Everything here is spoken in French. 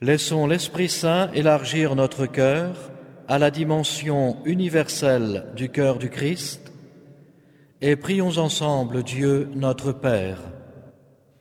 Laissons l'Esprit Saint élargir notre cœur à la dimension universelle du cœur du Christ et prions ensemble Dieu notre Père.